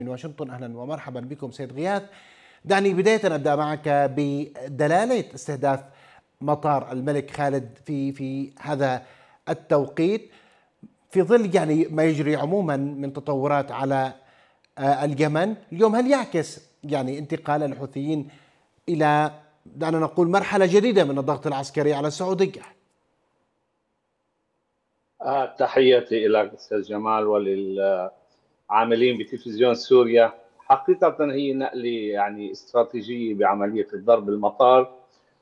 من واشنطن. أهلا ومرحبا بكم سيد غياث. دعني بداية أبدأ معك بدلالة استهداف مطار الملك خالد في هذا التوقيت، في ظل ما يجري عموما من تطورات على اليمن اليوم. هل يعكس انتقال الحوثيين إلى دعنا نقول مرحلة جديدة من الضغط العسكري على السعودية؟ تحياتي إلى أستاذ جمال وللعاملين بتلفزيون سوريا. حقيقة هي نقلة استراتيجية بعملية ضرب المطار،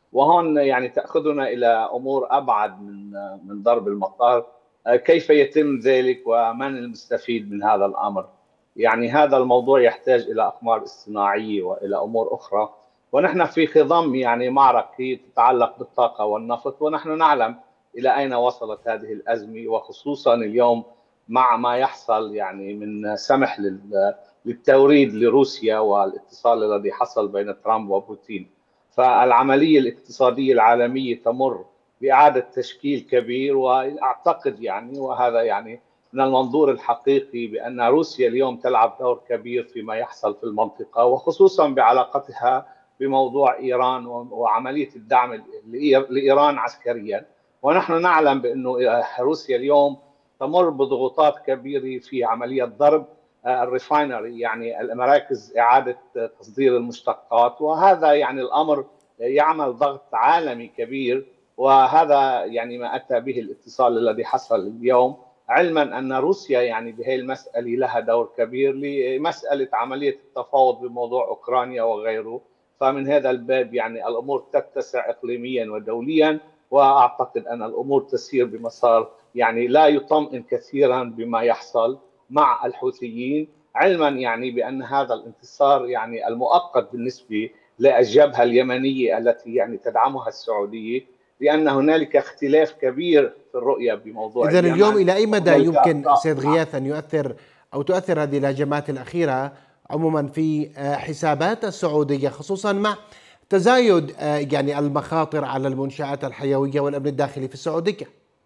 وهون تأخذنا إلى أمور أبعد من ضرب المطار. كيف يتم ذلك ومن المستفيد من هذا الأمر؟ هذا الموضوع يحتاج إلى أقمار اصطناعية وإلى أمور أخرى، ونحن في خضم معركة تتعلق بالطاقة والنفط، ونحن نعلم إلى أين وصلت هذه الأزمة، وخصوصا اليوم مع ما يحصل من سمح للتوريد لروسيا والاتصال الذي حصل بين ترامب وبوتين. فالعملية الاقتصادية العالمية تمر بإعادة تشكيل كبير، وأعتقد وهذا من المنظور الحقيقي بأن روسيا اليوم تلعب دور كبير فيما يحصل في المنطقة، وخصوصا بعلاقتها بموضوع إيران وعملية الدعم لإيران عسكريا. ونحن نعلم بأنه روسيا اليوم تمر بضغوطات كبيرة في عملية ضرب الريفاينري، المراكز إعادة تصدير المشتقات، وهذا الأمر يعمل ضغط عالمي كبير. وهذا ما أتى به الاتصال الذي حصل اليوم، علما أن روسيا بهذه المسألة لها دور كبير لمسألة عملية التفاوض بموضوع أوكرانيا وغيره. فمن هذا الباب الأمور تتسع إقليميا ودوليا، وأعتقد أن الأمور تسير بمسار لا يطمئن كثيرا بما يحصل مع الحوثيين، علما بأن هذا الانتصار المؤقت بالنسبة للجبهة اليمنية التي تدعمها السعودية، لأن هنالك اختلاف كبير في الرؤية بموضوع إذن اليمن. اليوم إلى أي مدى يمكن سيد غياث أن يؤثر أو تؤثر هذه الهجمات الأخيرة عموما في حسابات السعودية، خصوصا مع تزايد المخاطر على المنشآت الحيوية والأمن الداخلي في السعودية؟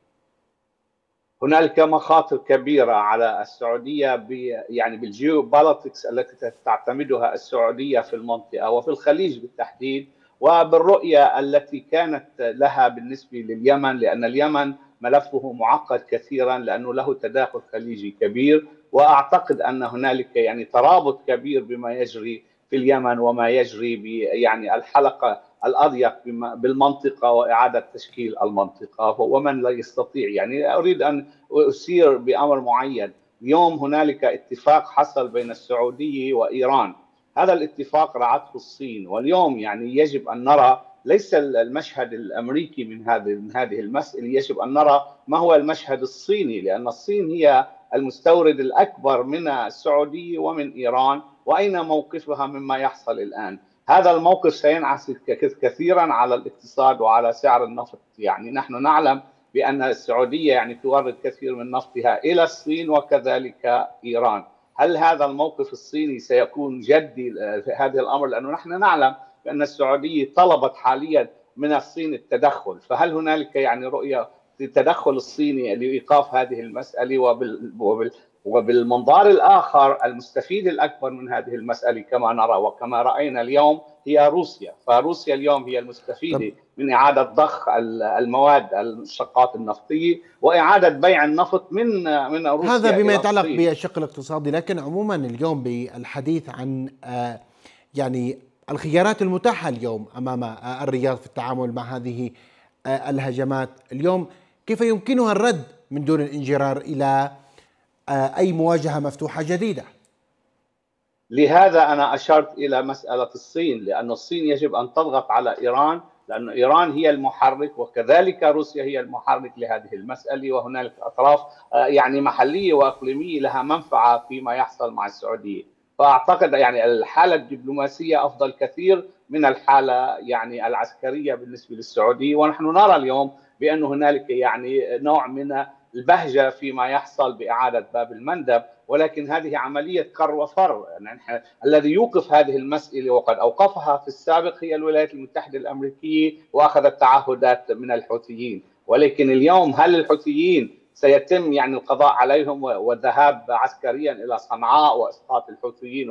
هنالك مخاطر كبيرة على السعودية بالجيوبوليتكس التي تعتمدها السعودية في المنطقة وفي الخليج بالتحديد، وبالرؤية التي كانت لها بالنسبة لليمن، لأن اليمن ملفه معقد كثيرا لأنه له تداخل خليجي كبير. وأعتقد أن هنالك ترابط كبير بما يجري في اليمن وما يجري الحلقة الأضيق بالمنطقة وإعادة تشكيل المنطقة، ومن لا يستطيع. أريد أن أسير بأمر معين. اليوم هنالك اتفاق حصل بين السعودية وإيران، هذا الاتفاق رعته الصين، واليوم يجب أن نرى ليس المشهد الأمريكي من هذه المسألة، يجب أن نرى ما هو المشهد الصيني، لأن الصين هي المستورد الأكبر من السعودية ومن إيران، وأين موقفها مما يحصل الآن. هذا الموقف سينعكس كثيرا على الاقتصاد وعلى سعر النفط. نحن نعلم بأن السعودية تورد كثير من نفطها إلى الصين وكذلك إيران. هل هذا الموقف الصيني سيكون جدي في هذا الأمر؟ لأنه نحن نعلم بأن السعودية طلبت حاليا من الصين التدخل، فهل هنالك رؤية للتدخل الصيني لإيقاف هذه المسألة؟ وبالمنظار الآخر المستفيد الأكبر من هذه المسألة كما نرى وكما رأينا اليوم هي روسيا. فروسيا اليوم هي المستفيدة من إعادة ضخ المواد المشتقات النفطية وإعادة بيع النفط من روسيا. هذا بما يتعلق بالشق الاقتصادي، لكن عموما اليوم بالحديث عن الخيارات المتاحة اليوم أمام الرياض في التعامل مع هذه الهجمات، اليوم كيف يمكنها الرد من دون الانجرار إلى أي مواجهة مفتوحة جديدة؟ لهذا أنا أشرت إلى مسألة الصين، لأن الصين يجب أن تضغط على إيران، لأن إيران هي المحرك وكذلك روسيا هي المحرك لهذه المسألة، وهنالك أطراف محلية وإقليمية لها منفعة فيما يحصل مع السعودية. فأعتقد الحالة الدبلوماسية أفضل كثير من الحالة العسكرية بالنسبة للسعودية. ونحن نرى اليوم بأن هنالك نوع من البهجة فيما يحصل بإعادة باب المندب، ولكن هذه عملية كر وفر. الذي يوقف هذه المسألة وقد أوقفها في السابق هي الولايات المتحدة الأمريكية، وأخذت تعهدات من الحوثيين. ولكن اليوم هل الحوثيين سيتم القضاء عليهم والذهاب عسكريا إلى صنعاء وإسقاط الحوثيين